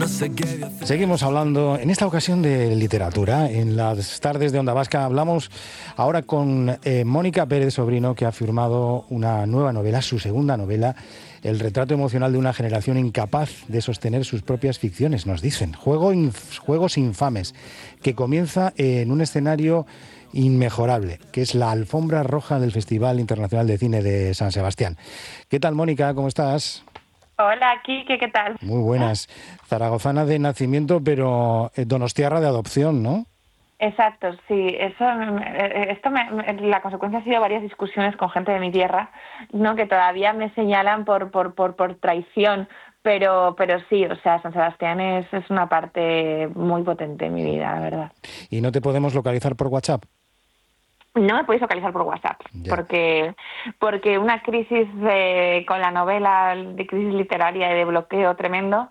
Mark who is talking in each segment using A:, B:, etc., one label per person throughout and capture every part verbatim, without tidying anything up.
A: Seguimos hablando, en esta ocasión, de literatura. En las tardes de Onda Vasca hablamos ahora con eh, Mónica Pérez Sobrino, que ha firmado una nueva novela, su segunda novela, el retrato emocional de una generación incapaz de sostener sus propias ficciones, nos dicen. Juego inf- Juegos infames, que comienza en un escenario inmejorable, que es la alfombra roja del Festival Internacional de Cine de San Sebastián. ¿Qué tal, Mónica? ¿Cómo estás?
B: Hola, Kike, ¿qué tal?
A: Muy buenas. Zaragozana de nacimiento, pero eh, donostiarra de adopción, ¿no?
B: Exacto, sí. Eso, eh, esto me, me- la consecuencia ha sido varias discusiones con gente de mi tierra, no, que todavía me señalan por por por, por traición, pero pero sí, o sea, San Sebastián es, es una parte muy potente en mi vida, la verdad.
A: Y no te podemos localizar por WhatsApp.
B: No me podéis localizar por WhatsApp,
A: Ya.
B: porque porque una crisis de- con la novela, de crisis literaria y de bloqueo tremendo,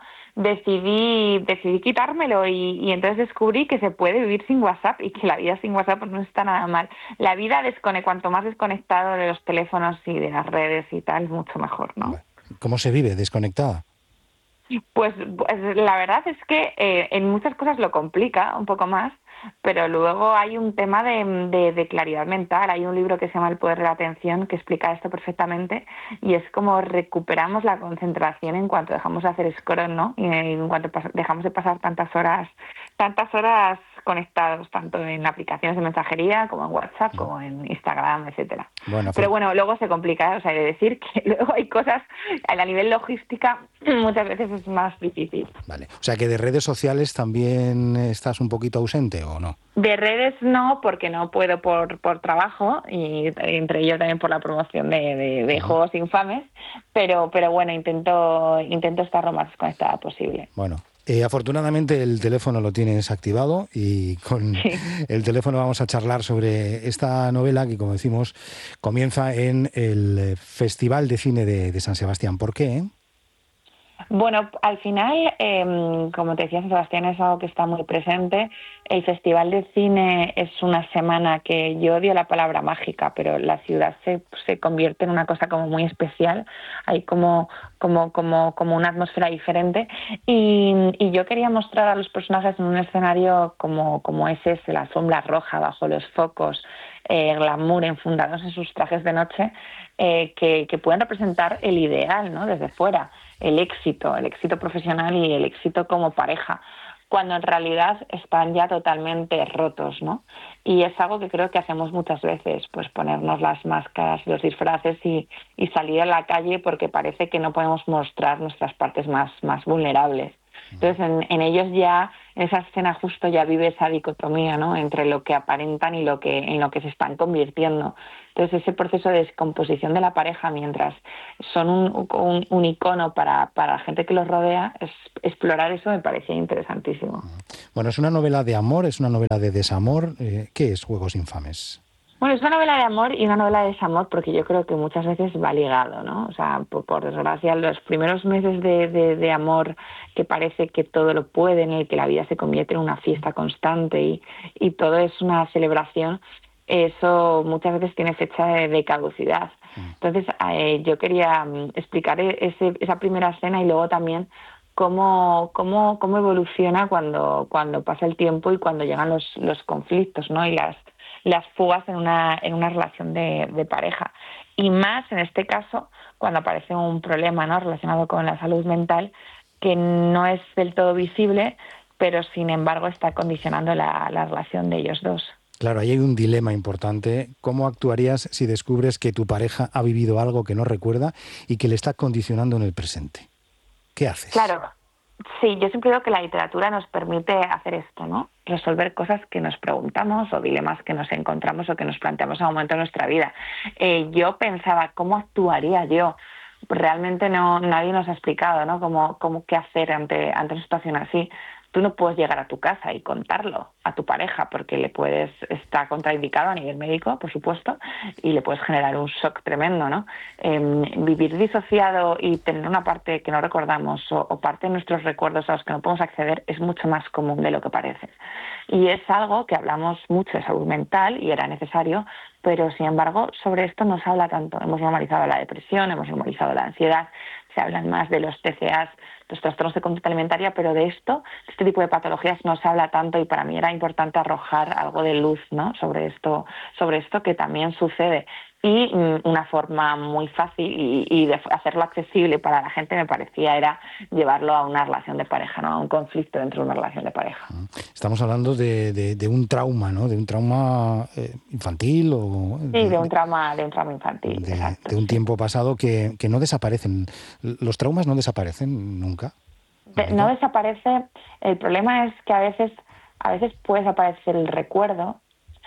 B: decidí decidí quitármelo y, y entonces descubrí que se puede vivir sin WhatsApp y que la vida sin WhatsApp no está nada mal. La vida descone, cuanto más desconectado de los teléfonos y de las redes y tal, mucho mejor, ¿no?
A: Vale. ¿Cómo se vive desconectada?
B: Pues, pues la verdad es que eh, en muchas cosas lo complica un poco más, pero luego hay un tema de, de, de claridad mental. Hay un libro que se llama El poder de la atención que explica esto perfectamente y es como recuperamos la concentración en cuanto dejamos de hacer scroll, ¿no? Y en cuanto pas- dejamos de pasar tantas horas, tantas horas conectados, tanto en aplicaciones de mensajería como en WhatsApp, como en Instagram, etcétera.
A: Bueno,
B: Pero
A: afor-
B: bueno, luego se complica, ¿eh? O sea, hay que decir que luego hay cosas a nivel logística muchas veces es más difícil.
A: vale. O sea, que de redes sociales también estás un poquito ausente, ¿o no?
B: De redes no, porque no puedo por, por trabajo y entre ellos también por la promoción de, de, de
A: Ujú.
B: juegos infames, pero pero bueno, intento intento estar lo más desconectada posible.
A: Bueno, eh, afortunadamente el teléfono lo tienes activado y con
B: Sí.
A: el teléfono vamos a charlar sobre esta novela que, como decimos, comienza en el eh, Festival de Cine de, de San Sebastián. ¿Por qué?
B: Bueno, al final, eh, como te decía, San Sebastián es algo que está muy presente. El Festival de Cine es una semana que yo odio la palabra mágica, pero la ciudad se, se convierte en una cosa como muy especial. Hay como, como, como, como una atmósfera diferente. Y, y yo quería mostrar a los personajes en un escenario como, como es ese, la alfombra roja bajo los focos, eh, glamour enfundados en sus trajes de noche, eh, que, que pueden representar el ideal, ¿no? Desde fuera, el éxito, el éxito profesional y el éxito como pareja, cuando en realidad están ya totalmente rotos, ¿no? Y es algo que creo que hacemos muchas veces, pues ponernos las máscaras, los disfraces y, y salir a la calle porque parece que no podemos mostrar nuestras partes más, más vulnerables. Entonces, en, en ellos ya, en esa escena justo ya vive esa dicotomía, ¿no? Entre lo que aparentan y lo que, en lo que se están convirtiendo. Entonces, ese proceso de descomposición de la pareja mientras son un, un, un icono para, para la gente que los rodea, es, explorar eso me parecía interesantísimo.
A: Bueno, es una novela de amor, es una novela de desamor. Eh, ¿qué es Juegos Infames?
B: Bueno, es una novela de amor y una novela de desamor porque yo creo que muchas veces va ligado, ¿no? O sea, por, por desgracia, los primeros meses de, de, de amor que parece que todo lo puede, en el que la vida se convierte en una fiesta constante y, y todo es una celebración, eso muchas veces tiene fecha de, de caducidad. Entonces, eh, yo quería mm, explicar e- ese, esa primera escena y luego también cómo, cómo, cómo evoluciona cuando, cuando pasa el tiempo y cuando llegan los, los conflictos, ¿no? Y las las fugas en una, en una relación de, de pareja. Y más en este caso, cuando aparece un problema, ¿no?, relacionado con la salud mental, que no es del todo visible, pero sin embargo está condicionando la, la relación de ellos dos.
A: Claro, ahí hay un dilema importante. ¿Cómo actuarías si descubres que tu pareja ha vivido algo que no recuerda y que le está condicionando en el presente? ¿Qué haces?
B: Claro, sí, yo siempre digo que la literatura nos permite hacer esto, ¿no? Resolver cosas que nos preguntamos o dilemas que nos encontramos o que nos planteamos en un momento de nuestra vida. Eh, yo pensaba, ¿cómo actuaría yo? Realmente no, nadie nos ha explicado, ¿no? Cómo, cómo qué hacer ante, ante una situación así. Tú no puedes llegar a tu casa y contarlo a tu pareja porque le puedes estar contraindicado a nivel médico, por supuesto, y le puedes generar un shock tremendo, ¿no? Eh, vivir disociado y tener una parte que no recordamos o, o parte de nuestros recuerdos a los que no podemos acceder es mucho más común de lo que parece. Y es algo que hablamos mucho de salud mental y era necesario, pero sin embargo sobre esto no se habla tanto. Hemos normalizado la depresión, hemos normalizado la ansiedad, se hablan más de los T C As, los trastornos de conducta alimentaria, pero de esto, de este tipo de patologías no se habla tanto y para mí era importante arrojar algo de luz, ¿no?, sobre esto, sobre esto que también sucede. Y una forma muy fácil y, y de hacerlo accesible para la gente me parecía era llevarlo a una relación de pareja, ¿no?, a un conflicto dentro de una relación de pareja.
A: Estamos hablando de, de, de un trauma, ¿no?, de un trauma eh, infantil o...
B: Sí,
A: de,
B: de un trauma, de un trauma infantil,
A: de,
B: exacto.
A: De un
B: sí.
A: tiempo pasado que, que no desaparecen. ¿Los traumas no desaparecen nunca?
B: De, no desaparece, el problema es que a veces, a veces puede desaparecer el recuerdo,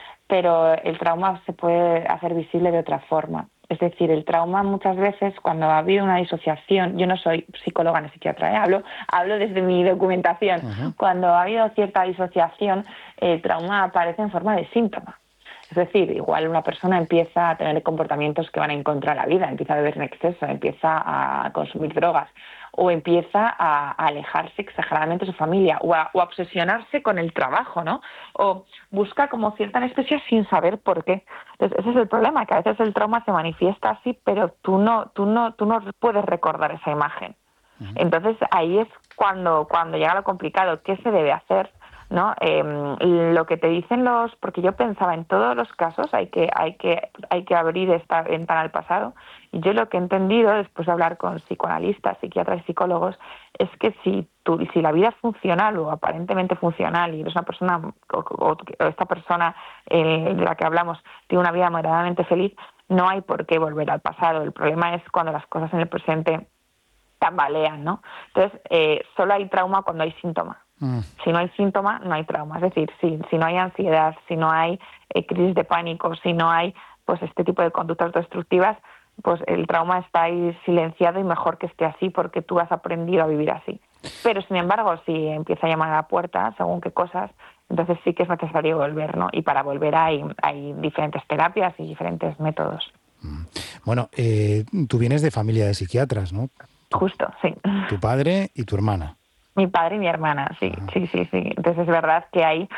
B: pero el trauma se puede hacer visible de otra forma. Es decir, el trauma muchas veces, cuando ha habido una disociación, yo no soy psicóloga ni psiquiatra, ¿eh? hablo, hablo desde mi documentación, uh-huh. Cuando ha habido cierta disociación, el trauma aparece en forma de síntoma. Es decir, igual una persona empieza a tener comportamientos que van en contra de la vida, empieza a beber en exceso, empieza a consumir drogas, o empieza a, a alejarse exageradamente de su familia, o a, o a obsesionarse con el trabajo, ¿no? O busca como cierta anestesia sin saber por qué. Entonces, ese es el problema, que a veces el trauma se manifiesta así, pero tú no, tú no, tú no puedes recordar esa imagen. Uh-huh. Entonces, ahí es cuando, cuando llega lo complicado. ¿Qué se debe hacer? ¿No? Eh, lo que te dicen los, porque yo pensaba en todos los casos hay que hay que hay que abrir esta ventana al pasado, y yo lo que he entendido después de hablar con psicoanalistas, psiquiatras y psicólogos es que si tú, si la vida es funcional o aparentemente funcional y eres una persona o, o, o esta persona eh, de la que hablamos tiene una vida moderadamente feliz, no hay por qué volver al pasado. El problema es cuando las cosas en el presente tambalean, ¿no? Entonces eh, solo hay trauma cuando hay síntomas. Mm. Si no hay síntoma, no hay trauma. Es decir, si, si no hay ansiedad, si no hay eh, crisis de pánico, si no hay pues este tipo de conductas destructivas, pues el trauma está ahí silenciado y mejor que esté así porque tú has aprendido a vivir así. Pero, sin embargo, si empieza a llamar a la puerta, según qué cosas, entonces sí que es necesario volver, ¿no? Y para volver hay, hay diferentes terapias y diferentes métodos.
A: Mm. Bueno, eh, tú vienes de familia de psiquiatras, ¿no?
B: Justo, sí.
A: Tu padre y tu hermana.
B: Mi padre y mi hermana, sí, ah. sí, sí, sí. Entonces es verdad que ahí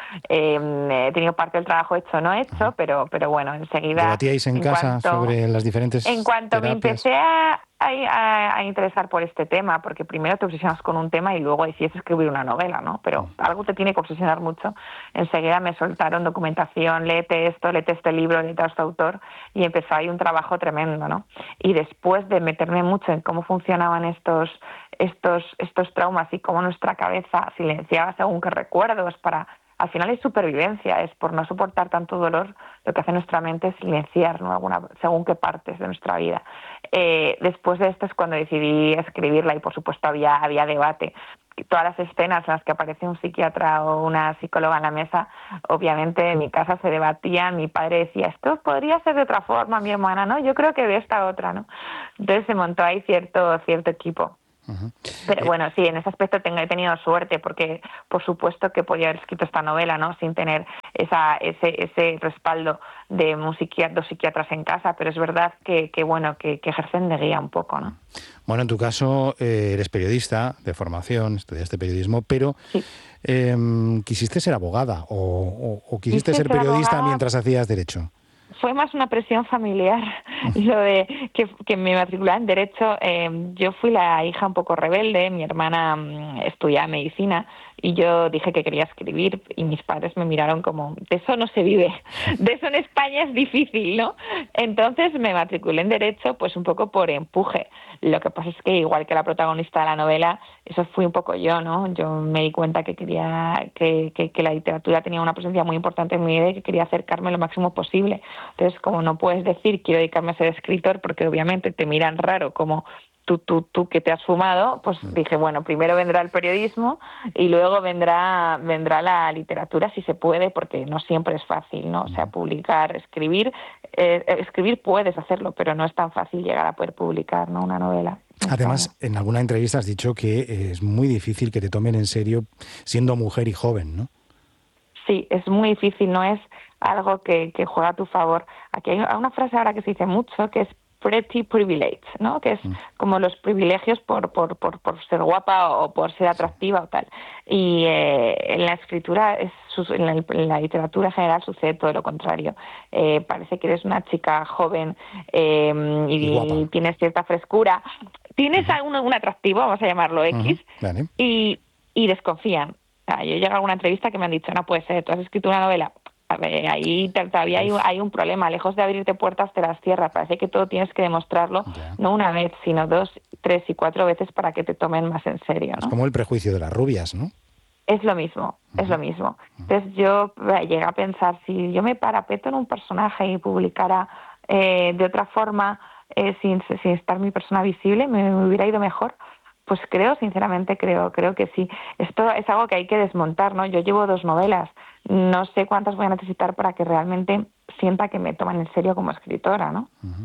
B: eh, he tenido parte del trabajo hecho, no hecho, uh-huh. pero pero bueno, enseguida...
A: ¿Debatíais en, en casa
B: cuanto,
A: sobre las diferentes
B: En cuanto
A: terapias?
B: Me empecé a, a, a interesar por este tema, porque primero te obsesionas con un tema y luego decides escribir una novela, ¿no? Pero uh-huh. algo te tiene que obsesionar mucho. Enseguida me soltaron documentación, léete esto, léete este libro, léete a este autor, y empezó ahí un trabajo tremendo, ¿no? Y después de meterme mucho en cómo funcionaban estos... estos estos traumas y cómo nuestra cabeza silenciaba según qué recuerdos para... Al final es supervivencia, es por no soportar tanto dolor, lo que hace nuestra mente es silenciar, ¿no? Alguna, según qué partes de nuestra vida. Eh, después de esto es cuando decidí escribirla y por supuesto había, había debate. Todas las escenas en las que aparece un psiquiatra o una psicóloga en la mesa, obviamente en mi casa se debatía, mi padre decía, esto podría ser de otra forma, mi hermana, ¿no? Yo creo que de esta otra, ¿no? Entonces se montó ahí cierto, cierto equipo. Uh-huh. Pero bueno, sí, en ese aspecto tengo, he tenido suerte porque por supuesto que podía haber escrito esta novela, ¿no? Sin tener esa, ese, ese respaldo de un psiquiatra, dos psiquiatras en casa, pero es verdad que, que bueno, que, que ejercen de guía un poco, ¿no?
A: Bueno, en tu caso eh, eres periodista de formación, estudiaste periodismo, pero sí. eh, ¿quisiste ser abogada o, o, o quisiste ser periodista abogada mientras hacías derecho?
B: Fue más una presión familiar, lo de que, que me matriculaba en Derecho. Eh, yo fui la hija un poco rebelde, mi hermana um, estudiaba medicina y yo dije que quería escribir y mis padres me miraron como, de eso no se vive, de eso en España es difícil, ¿no? Entonces me matriculé en Derecho pues un poco por empuje. Lo que pasa es que igual que la protagonista de la novela, eso fui un poco yo, ¿no? Yo me di cuenta que quería que, que, que la literatura tenía una presencia muy importante en mi vida y que quería acercarme lo máximo posible. Entonces, como no puedes decir quiero dedicarme a ser escritor porque obviamente te miran raro como tú, tú, tú que te has fumado, pues dije, bueno, primero vendrá el periodismo y luego vendrá vendrá la literatura si se puede, porque no siempre es fácil, ¿no? O sea, publicar, escribir, eh, escribir puedes hacerlo, pero no es tan fácil llegar a poder publicar, ¿no? Una novela.
A: Además, en alguna entrevista has dicho que es muy difícil que te tomen en serio siendo mujer y joven, ¿no?
B: Sí, es muy difícil, no es algo que, que juega a tu favor. Aquí hay una frase ahora que se dice mucho, que es pretty privilege, ¿no? Que es como los privilegios por por por, por ser guapa o por ser atractiva o tal. Y eh, en la escritura, es, en, la, en la literatura en general sucede todo lo contrario. Eh, parece que eres una chica joven eh, y, y tienes cierta frescura tienes
A: Uh-huh.
B: algún un atractivo, vamos a llamarlo
A: Uh-huh.
B: X,
A: Vale.
B: y, y desconfían. O sea, yo llego a alguna entrevista que me han dicho, no puede ser, tú has escrito una novela. A ver, ahí te- todavía hay, un-
A: Uf,
B: hay un problema, lejos de abrirte puertas te las cierra. Parece que todo tienes que demostrarlo,
A: ya.
B: no una vez, sino dos, tres y cuatro veces para que te tomen más en serio,
A: Es
B: ¿no?
A: como el prejuicio de las rubias, ¿no?
B: Es lo mismo, es
A: Uh-huh.
B: lo mismo. Entonces yo eh, llegué a pensar, si yo me parapeto en un personaje y publicara eh, de otra forma, eh, sin, sin estar mi persona visible, me, me hubiera ido mejor. Pues creo, sinceramente creo, creo que sí. Esto es algo que hay que desmontar, ¿no? Yo llevo dos novelas, no sé cuántas voy a necesitar para que realmente sienta que me toman en serio como escritora, ¿no?
A: Uh-huh.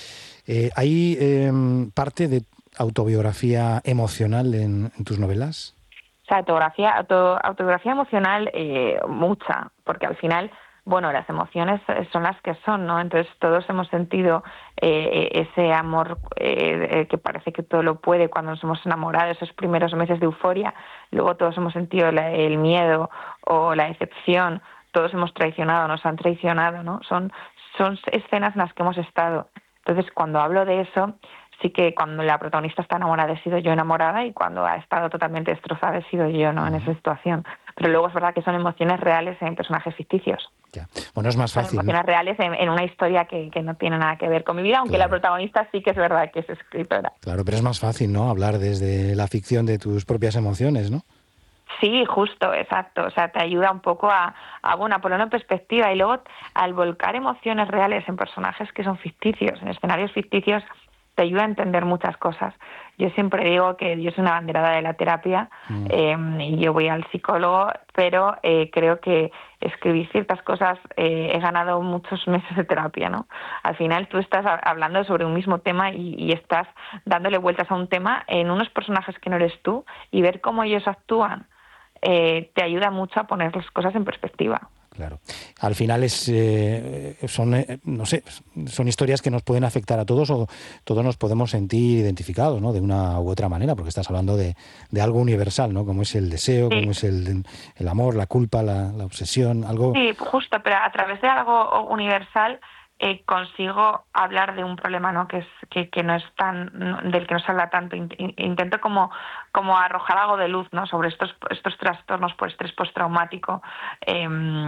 A: Eh, ¿Hay eh, parte de autobiografía emocional en, en tus novelas?
B: O sea, autografía, auto, autobiografía emocional, eh, mucha, porque al final, bueno, las emociones son las que son, ¿no? Entonces todos hemos sentido eh, ese amor eh, eh, que parece que todo lo puede cuando nos hemos enamorado, esos primeros meses de euforia, luego todos hemos sentido la, el miedo o la decepción, todos hemos traicionado, nos han traicionado, ¿no? Son, son escenas en las que hemos estado. Entonces, cuando hablo de eso, sí que cuando la protagonista está enamorada he sido yo enamorada y cuando ha estado totalmente destrozada he sido yo, ¿no? En esa situación. Pero luego es verdad que son emociones reales en personajes ficticios.
A: Ya. Bueno, es más
B: Son
A: fácil, ¿no?
B: emociones reales en, en una historia que, que no tiene nada que ver con mi vida, aunque
A: Claro.
B: la protagonista sí que es verdad que es escritora.
A: Claro, pero es más fácil, ¿no? Hablar desde la ficción de tus propias emociones, ¿no?
B: Sí, justo, exacto. O sea, te ayuda un poco a, a, bueno, a ponerlo en perspectiva. Y luego, al volcar emociones reales en personajes que son ficticios, en escenarios ficticios, te ayuda a entender muchas cosas. Yo siempre digo que yo soy una abanderada de la terapia
A: Mm.
B: eh, y yo voy al psicólogo, pero eh, creo que escribir ciertas cosas eh, he ganado muchos meses de terapia, ¿no? Al final tú estás hablando sobre un mismo tema y, y estás dándole vueltas a un tema en unos personajes que no eres tú y ver cómo ellos actúan eh, te ayuda mucho a poner las cosas en perspectiva.
A: Claro. Al final es eh, son eh, no sé, son historias que nos pueden afectar a todos o todos nos podemos sentir identificados, ¿no? De una u otra manera, porque estás hablando de, de algo universal, ¿no? Como es el deseo,
B: Sí.
A: como es el, el amor, la culpa, la, la obsesión, algo.
B: Sí, justo, pero a través de algo universal eh, consigo hablar de un problema, ¿no? Que es que, que no es tan no, del que no se habla tanto. Intento como como arrojar algo de luz, ¿no? Sobre estos estos trastornos por estrés postraumático eh,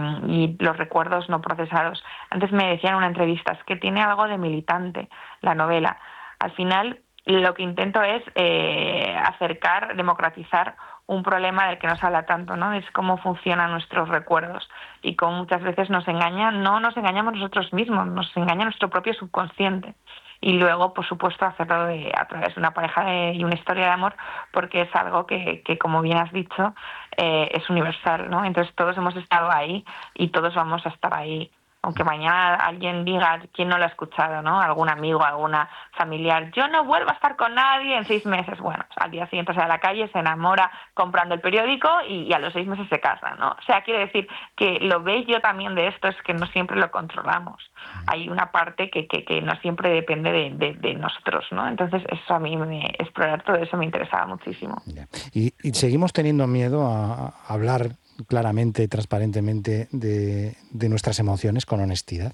B: y los recuerdos no procesados. Antes me decían en una entrevista es que tiene algo de militante la novela. Al final lo que intento es eh, acercar, democratizar un problema del que no se habla tanto, ¿no? Es cómo funcionan nuestros recuerdos y cómo muchas veces nos engañan, no nos engañamos nosotros mismos, nos engaña nuestro propio subconsciente. Y luego, por supuesto, hacerlo de, a través de una pareja de, y una historia de amor, porque es algo que, que como bien has dicho, eh, es universal, ¿no? Entonces todos hemos estado ahí y todos vamos a estar ahí. Aunque mañana alguien diga, ¿quién no lo ha escuchado, no? Algún amigo, alguna familiar, yo no vuelvo a estar con nadie en seis meses. Bueno, al día siguiente sale a la calle, se enamora comprando el periódico y, y a los seis meses se casa, ¿no? O sea, quiere decir que lo bello también de esto es que no siempre lo controlamos. Hay una parte que, que, que no siempre depende de, de, de nosotros, ¿no? Entonces, eso a mí, me, explorar todo eso me interesaba muchísimo.
A: Y, y seguimos teniendo miedo a, a hablar claramente y transparentemente de, de nuestras emociones con honestidad.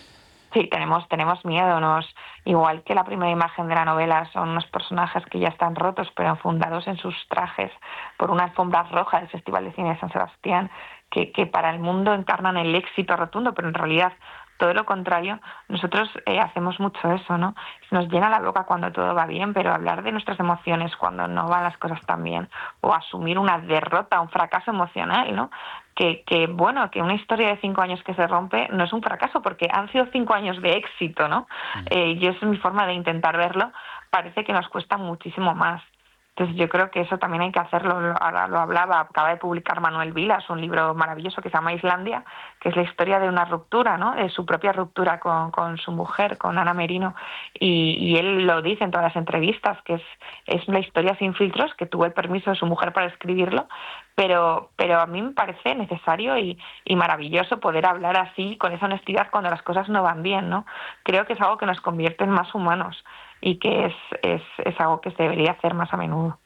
B: Sí, tenemos, tenemos miedo. Nos, igual que la primera imagen de la novela son unos personajes que ya están rotos, pero enfundados en sus trajes por una alfombra roja del Festival de Cine de San Sebastián, que, que para el mundo encarnan el éxito rotundo, pero en realidad todo lo contrario. Nosotros eh, hacemos mucho eso, ¿no? Nos llena la boca cuando todo va bien, pero hablar de nuestras emociones cuando no van las cosas tan bien, o asumir una derrota, un fracaso emocional, ¿no? Que, que bueno, que una historia de cinco años que se rompe no es un fracaso, porque han sido cinco años de éxito, ¿no? Eh, y es mi forma de intentar verlo. Parece que nos cuesta muchísimo más. Entonces yo creo que eso también hay que hacerlo. Ahora lo hablaba, acaba de publicar Manuel Vilas un libro maravilloso que se llama Islandia, que es la historia de una ruptura, ¿no? De su propia ruptura con, con su mujer, con Ana Merino, y, y él lo dice en todas las entrevistas, que es, es la historia sin filtros, que tuvo el permiso de su mujer para escribirlo, pero, pero a mí me parece necesario y, y maravilloso poder hablar así, con esa honestidad, cuando las cosas no van bien, ¿no? Creo que es algo que nos convierte en más humanos y que es, es, es algo que se debería hacer más a menudo.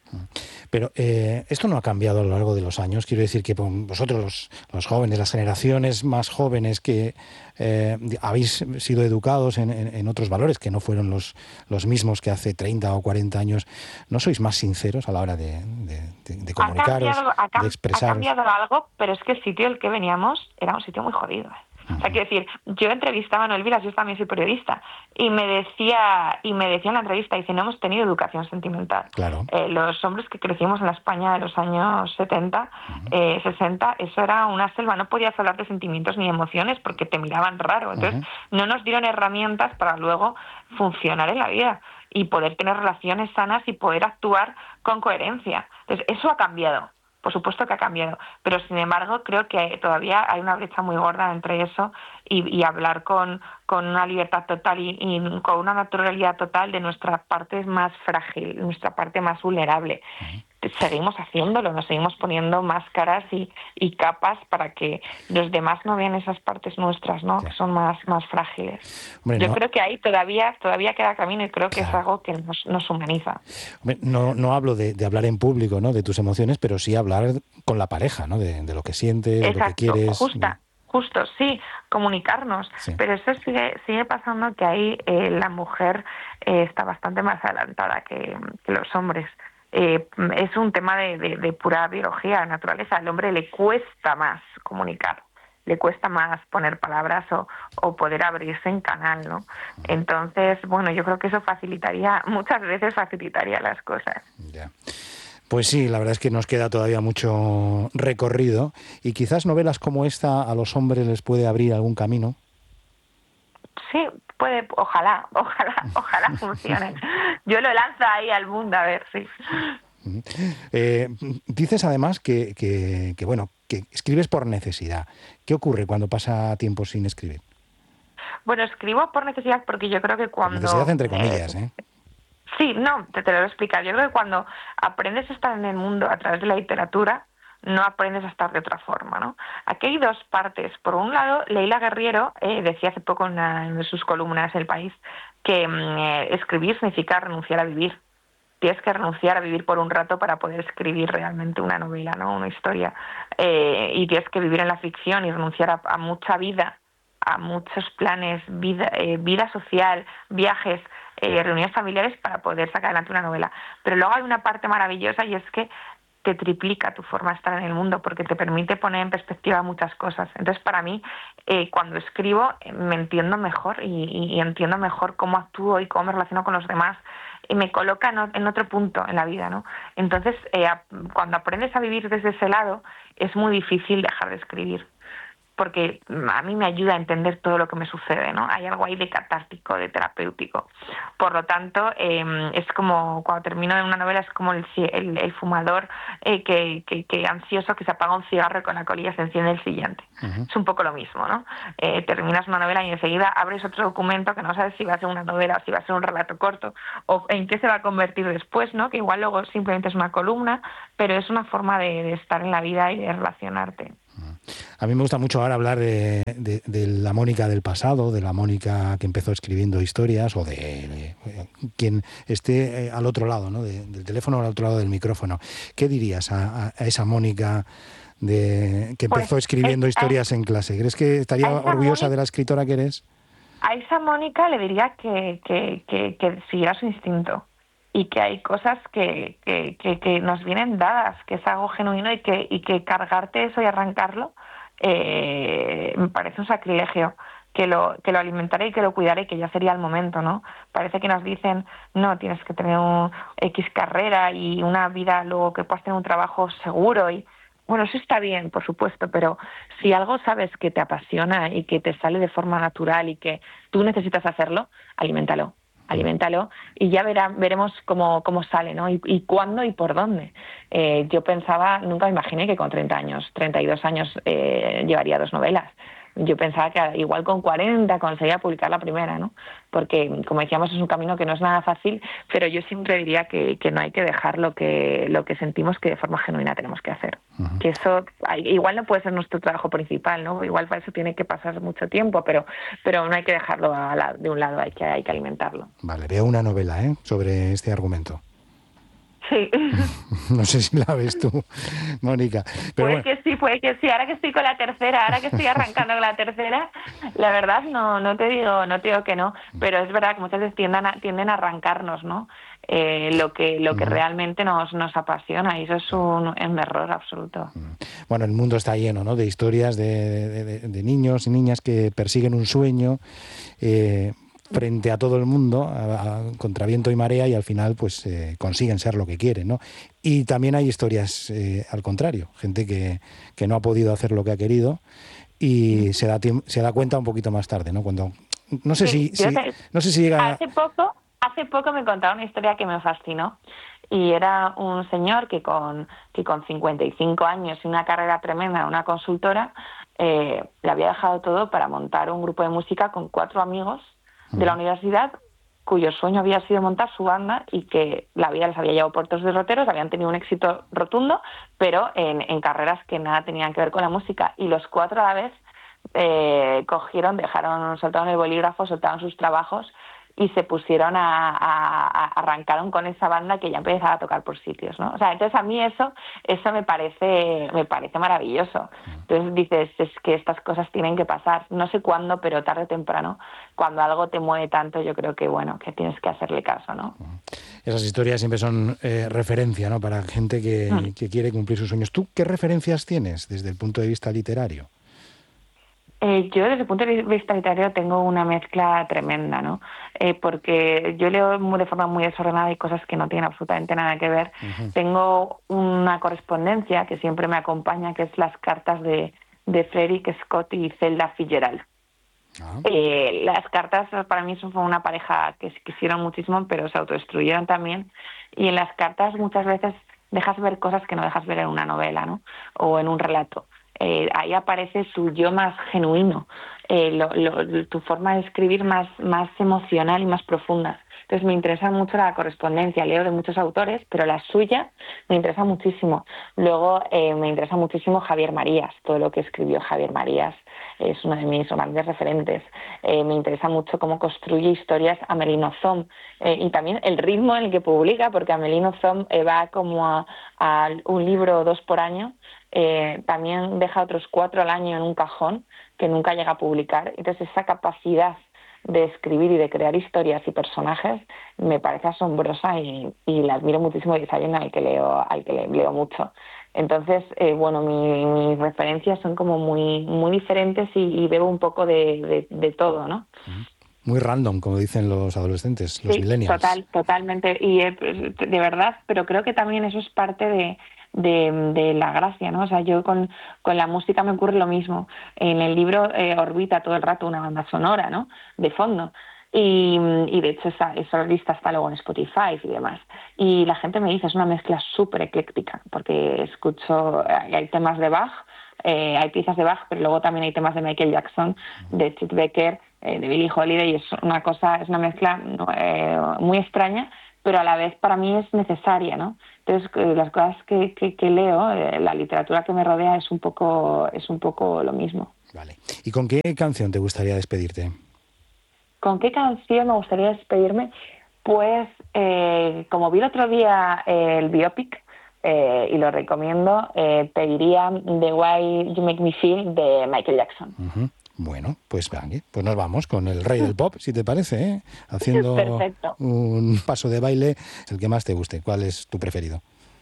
A: Pero eh, esto no ha cambiado a lo largo de los años. Quiero decir que vosotros, los, los jóvenes, las generaciones más jóvenes que eh, habéis sido educados en, en, en otros valores que no fueron los, los mismos que hace treinta o cuarenta años, ¿no sois más sinceros a la hora de, de, de, de comunicaros,
B: ha cambiado, ha,
A: de expresaros?
B: Ha cambiado algo, pero es que el sitio al que veníamos era un sitio muy jodido. O sea, quiero decir, yo entrevistaba a Noel Vilas, yo también soy periodista, y me decía y me decía en la entrevista, dice, no hemos tenido educación sentimental.
A: Claro.
B: Eh, los hombres que crecimos en la España de los años setenta, uh-huh. eh, sesenta, eso era una selva, no podías hablar de sentimientos ni emociones porque te miraban raro. Entonces, uh-huh. no nos dieron herramientas para luego funcionar en la vida y poder tener relaciones sanas y poder actuar con coherencia. Entonces, eso ha cambiado. Por supuesto que ha cambiado, pero sin embargo creo que todavía hay una brecha muy gorda entre eso y, y hablar con, con una libertad total y, y con una naturalidad total de nuestra parte más frágil, nuestra parte más vulnerable. Seguimos haciéndolo, nos seguimos poniendo máscaras y, y capas para que los demás no vean esas partes nuestras, ¿no? Sí. Que son más, más frágiles. Hombre, Yo no. creo que ahí todavía todavía queda camino y creo que claro. es algo que nos, nos humaniza.
A: Hombre, no, no hablo de, de hablar en público, ¿no? De tus emociones, pero sí hablar con la pareja, ¿no? De, de lo que sientes, de lo que quieres.
B: Justa. Justo, sí, comunicarnos, sí. Pero eso sigue sigue pasando que ahí eh, la mujer eh, está bastante más adelantada que, que los hombres. Eh, es un tema de, de, de pura biología, de naturaleza. Al hombre le cuesta más comunicar, le cuesta más poner palabras o, o poder abrirse en canal, ¿no? Entonces, bueno, yo creo que eso facilitaría, muchas veces facilitaría las cosas.
A: Ya. Pues sí, la verdad es que nos queda todavía mucho recorrido y quizás novelas como esta a los hombres les puede abrir algún camino.
B: Sí, puede, ojalá, ojalá, ojalá funcione. Yo lo lanzo ahí al mundo, a ver, sí.
A: Eh, dices además que, que, que, bueno, que escribes por necesidad. ¿Qué ocurre cuando pasa tiempo sin escribir?
B: Bueno, escribo por necesidad porque yo creo que cuando...
A: Por necesidad entre comillas, ¿eh?
B: ¿eh? Sí, no, te, te lo voy a explicar. Yo creo que cuando aprendes a estar en el mundo a través de la literatura, no aprendes a estar de otra forma, ¿no? Aquí hay dos partes. Por un lado, Leila Guerriero eh, decía hace poco en, una, en sus columnas El País que eh, escribir significa renunciar a vivir. Tienes que renunciar a vivir por un rato para poder escribir realmente una novela, ¿no? Una historia. Eh, y tienes que vivir en la ficción y renunciar a, a mucha vida, a muchos planes, vida, eh, vida social, viajes, eh, reuniones familiares para poder sacar adelante una novela. Pero luego hay una parte maravillosa y es que te triplica tu forma de estar en el mundo porque te permite poner en perspectiva muchas cosas. Entonces, para mí, eh, cuando escribo, me entiendo mejor y, y, y entiendo mejor cómo actúo y cómo me relaciono con los demás y me coloca en, en otro punto en la vida, ¿no? Entonces, eh, cuando aprendes a vivir desde ese lado, es muy difícil dejar de escribir, porque a mí me ayuda a entender todo lo que me sucede, ¿no? Hay algo ahí de catártico, de terapéutico. Por lo tanto, eh, es como cuando termino de una novela, es como el, el, el fumador eh, que, que, que ansioso que se apaga un cigarro y con la colilla se enciende el siguiente. Uh-huh. Es un poco lo mismo, ¿no? Eh, terminas una novela y enseguida abres otro documento que no sabes si va a ser una novela o si va a ser un relato corto o en qué se va a convertir después, ¿no? Que igual luego simplemente es una columna, pero es una forma de, de estar en la vida y de relacionarte.
A: A mí me gusta mucho ahora hablar de, de, de la Mónica del pasado, de la Mónica que empezó escribiendo historias o de, de, de quien esté al otro lado, ¿no? De, del teléfono al otro lado del micrófono. ¿Qué dirías a, a esa Mónica de, que empezó pues, escribiendo es, historias en clase? ¿Crees que estaría orgullosa Mónica, de la escritora que eres?
B: A esa Mónica le diría que, que, que, que siguiera su instinto. Y que hay cosas que, que, que, que nos vienen dadas, que es algo genuino y que, y que cargarte eso y arrancarlo eh, me parece un sacrilegio. Que lo, que lo alimentaré y que lo cuidaré y que ya sería el momento, ¿no? Parece que nos dicen, no, tienes que tener un X carrera y una vida luego que puedas tener un trabajo seguro y... Bueno, eso está bien, por supuesto, pero si algo sabes que te apasiona y que te sale de forma natural y que tú necesitas hacerlo, aliméntalo. aliméntalo y ya verá, veremos cómo, cómo sale, ¿no? Y, y cuándo y por dónde. Eh, yo pensaba, nunca me imaginé que con treinta años, treinta y dos años eh, llevaría dos novelas. Yo pensaba que igual con cuarenta conseguía publicar la primera, ¿no? Porque, como decíamos, es un camino que no es nada fácil, pero yo siempre diría que, que no hay que dejar lo que, lo que sentimos que de forma genuina tenemos que hacer. Uh-huh. Que eso igual no puede ser nuestro trabajo principal, ¿no? Igual para eso tiene que pasar mucho tiempo, pero, pero no hay que dejarlo a la, de un lado, hay que, hay que alimentarlo.
A: Vale, veo una novela, ¿eh? Sobre este argumento.
B: Sí.
A: No sé si la ves tú, Mónica. Pero
B: puede
A: bueno.
B: que sí, puede que sí. Ahora que estoy con la tercera, ahora que estoy arrancando con la tercera, la verdad no no te digo no te digo que no, pero es verdad que muchas veces tienden a, tienden a arrancarnos, ¿no? Eh, lo que lo que
A: Uh-huh.
B: realmente nos nos apasiona, y eso es un, es un error absoluto.
A: Bueno, el mundo está lleno, ¿no?, de historias de, de, de, de niños y niñas que persiguen un sueño eh, frente a todo el mundo, a, a, contra viento y marea, y al final pues eh, consiguen ser lo que quieren, ¿no? Y también hay historias eh, al contrario, gente que, que no ha podido hacer lo que ha querido y se da, se da cuenta un poquito más tarde, ¿no? Cuando no sé
B: Sí,
A: si,
B: yo
A: si
B: te,
A: no sé si llega.
B: hace poco hace poco me contaron una historia que me fascinó, y era un señor que con que con cincuenta y cinco años y una carrera tremenda en una consultora eh, le había dejado todo para montar un grupo de música con cuatro amigos de la universidad, cuyo sueño había sido montar su banda, y que la vida les había llevado por todos derroteros, habían tenido un éxito rotundo, pero en, en carreras que nada tenían que ver con la música, y los cuatro a la vez eh, cogieron, dejaron, soltaron el bolígrafo, soltaron sus trabajos y se pusieron a, a, a arrancaron con esa banda que ya empezaba a tocar por sitios, ¿no? O sea, entonces a mí eso eso me parece me parece maravilloso. Entonces dices, es que estas cosas tienen que pasar, no sé cuándo, pero tarde o temprano, cuando algo te mueve tanto, yo creo que bueno, que tienes que hacerle caso, ¿no?
A: Esas historias siempre son eh, referencia, ¿no?, para gente que, mm. que quiere cumplir sus sueños. ¿Tú qué referencias tienes desde el punto de vista literario?
B: Eh, yo desde el punto de vista literario tengo una mezcla tremenda, ¿no? Eh, porque yo leo de forma muy desordenada y cosas que no tienen absolutamente nada que ver. Uh-huh. Tengo una correspondencia que siempre me acompaña, que es las cartas de, de Frederick Scott y Zelda Fitzgerald. Uh-huh. Eh, las cartas para mí son una pareja que se quisieron muchísimo, pero se autodestruyeron también. Y en las cartas muchas veces dejas ver cosas que no dejas ver en una novela, ¿no? O en un relato. Eh, ahí aparece tu yo más genuino, eh, lo, lo, tu forma de escribir más, más emocional y más profunda. Entonces me interesa mucho la correspondencia, leo de muchos autores, pero la suya me interesa muchísimo. Luego eh, me interesa muchísimo Javier Marías, todo lo que escribió Javier Marías es uno de mis grandes referentes. Eh, me interesa mucho cómo construye historias Amelino Zom, eh, y también el ritmo en el que publica, porque Amelino Zom eh, va como a, a un libro o dos por año. Eh, también deja otros cuatro al año en un cajón que nunca llega a publicar. Entonces esa capacidad de escribir y de crear historias y personajes me parece asombrosa, y, y la admiro muchísimo, y es alguien al que leo, al que le, leo mucho. Entonces, eh, bueno, mi, mis referencias son como muy, muy diferentes, y, y bebo un poco de, de, de todo, ¿no?
A: Muy random, como dicen los adolescentes, los
B: sí,
A: millennials.
B: Total, totalmente. Y eh, de verdad, pero creo que también eso es parte de De, de la gracia, ¿no? O sea, yo con, con la música me ocurre lo mismo. En el libro eh, orbita todo el rato una banda sonora, ¿no?, de fondo. Y, y de hecho esa, esa lista está luego en Spotify y demás. Y la gente me dice, es una mezcla súper ecléctica, porque escucho, hay temas de Bach, eh, hay piezas de Bach, pero luego también hay temas de Michael Jackson, de Chet Baker, eh, de Billie Holiday, y es una cosa, es una mezcla eh, muy extraña, pero a la vez para mí es necesaria, ¿no? Entonces, las cosas que, que, que leo, eh, la literatura que me rodea es un poco es un poco lo mismo.
A: Vale. ¿Y con qué canción te gustaría despedirte?
B: ¿Con qué canción me gustaría despedirme? Pues, eh, como vi el otro día eh, el biopic, eh, y lo recomiendo, eh, te diría The Way You Make Me Feel de Michael Jackson.
A: Uh-huh. Bueno, pues, pues nos vamos con el rey del pop, si te parece, ¿eh? Haciendo
B: Perfecto.
A: Un paso de baile, el que más te guste. ¿Cuál es tu preferido?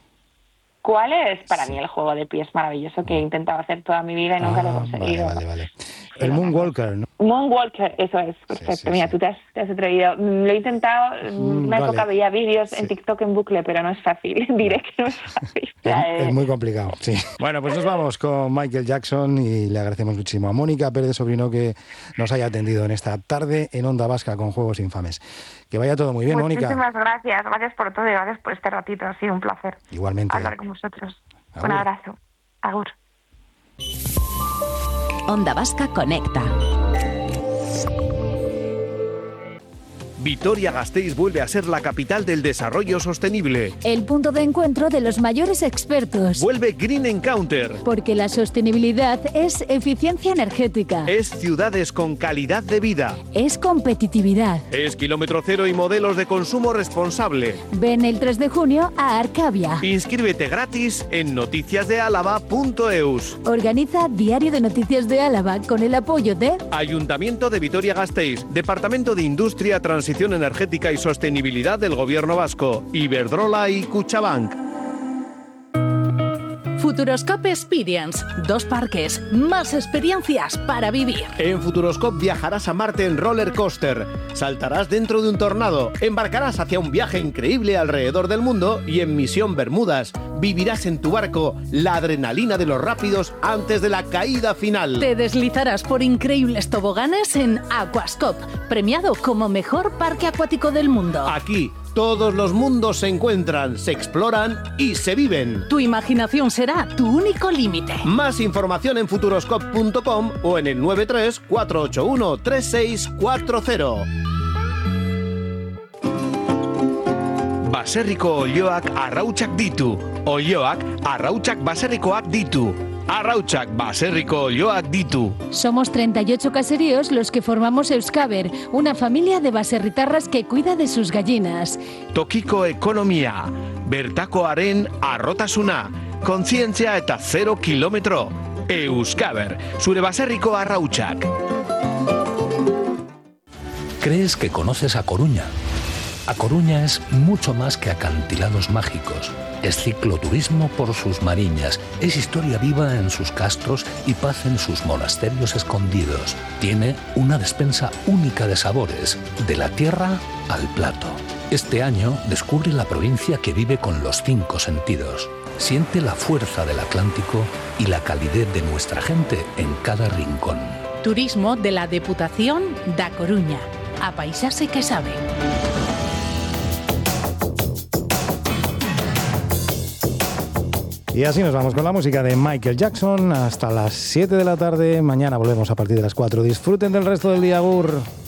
B: ¿Cuál es? Para
A: sí.
B: mí el juego de pies maravilloso que he intentado hacer toda mi vida y nunca
A: ah,
B: lo he conseguido.
A: Vale, vale, vale. El Moonwalker, ¿no?
B: Moonwalker, eso es, perfecto. Sí, sí, Mira, sí. tú te has, te has atrevido. Lo he intentado,
A: mm,
B: una
A: vale.
B: época veía vídeos sí. en TikTok en bucle, pero no es fácil. Diré que no es fácil.
A: Es, es muy complicado, sí. Bueno, pues nos vamos con Michael Jackson y le agradecemos muchísimo a Mónica Pérez de Sobrino que nos haya atendido en esta tarde en Onda Vasca con Juegos Infames. Que vaya todo muy bien,
B: Muchísimas
A: Mónica.
B: Muchísimas gracias, gracias por todo y gracias por este ratito. Ha sido un placer.
A: Igualmente.
B: Hablar con vosotros.
A: Agur.
B: Un abrazo. Agur.
C: Onda Vasca Conecta. Vitoria-Gasteiz vuelve a ser la capital del desarrollo sostenible.
D: El punto de encuentro de los mayores expertos.
C: Vuelve Green Encounter.
D: Porque la sostenibilidad es eficiencia energética.
C: Es ciudades con calidad de vida.
D: Es competitividad.
C: Es kilómetro cero y modelos de consumo responsable.
D: Ven el tres de junio a Arcavia.
C: Inscríbete gratis en noticias de álava punto eus.
D: Organiza Diario de Noticias de Álava con el apoyo de
C: Ayuntamiento de Vitoria-Gasteiz, Departamento de Industria, Transición Energética y Sostenibilidad del Gobierno Vasco, Iberdrola y Cuchabank.
E: Futuroscope Experience, dos parques, más experiencias para vivir.
C: En Futuroscope viajarás a Marte en roller coaster, saltarás dentro de un tornado, embarcarás hacia un viaje increíble alrededor del mundo y en Misión Bermudas vivirás en tu barco la adrenalina de los rápidos antes de la caída final.
E: Te deslizarás por increíbles toboganes en Aquascope, premiado como mejor parque acuático del mundo.
C: Aquí todos los mundos se encuentran, se exploran y se viven.
E: Tu imaginación será tu único límite.
C: Más información en futuroscope punto com o en el nueve tres cuatro ocho uno tres seis cuatro cero. Baserriko olioak arrautsak ditu. Olioak arrautsak baserrikoak ditu. Arrautsak baserriko olioak ditu.
D: Somos treinta y ocho caseríos los que formamos Euskaber, una familia de baserritarras que cuida de sus gallinas.
C: Tokiko ekonomia, bertakoaren arrotasuna, kontzientzia eta zero kilometro. Euskaber, zure baserriko arrautsak.
F: ¿Crees que conoces A Coruña? A Coruña es mucho más que acantilados mágicos. Es cicloturismo por sus mariñas, es historia viva en sus castros y paz en sus monasterios escondidos. Tiene una despensa única de sabores, de la tierra al plato. Este año descubre la provincia que vive con los cinco sentidos. Siente la fuerza del Atlántico y la calidez de nuestra gente en cada rincón.
E: Turismo de la Deputación da Coruña. A paisarse que sabe.
A: Y así nos vamos con la música de Michael Jackson hasta las siete de la tarde. Mañana volvemos a partir de las cuatro. Disfruten del resto del día, agur.